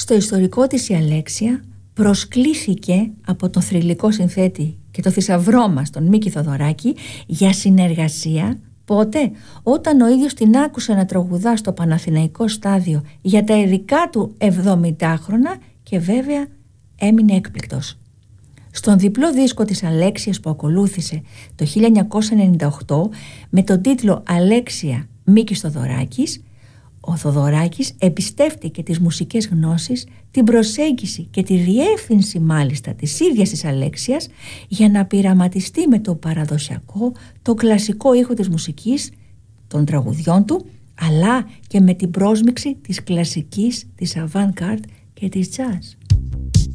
Στο ιστορικό της η Αλέξια προσκλήθηκε από τον θρυλικό συνθέτη και το θησαυρό μας, τον Μίκη Θοδωράκη, για συνεργασία. Πότε? Όταν ο ίδιος την άκουσε να τραγουδά στο Παναθηναϊκό στάδιο για τα ειδικά του 70χρονα και βέβαια έμεινε έκπληκτος. Στον διπλό δίσκο της Αλέξιας που ακολούθησε το 1998 με τον τίτλο «Αλέξια Μίκης Θοδωράκης», ο Θοδωράκης εμπιστεύτηκε τις μουσικές γνώσεις, την προσέγγιση και τη διεύθυνση μάλιστα της ίδιας της Αλέξιας για να πειραματιστεί με το παραδοσιακό, το κλασικό ήχο της μουσικής, των τραγουδιών του, αλλά και με την πρόσμιξη της κλασικής, της avant-garde και της jazz.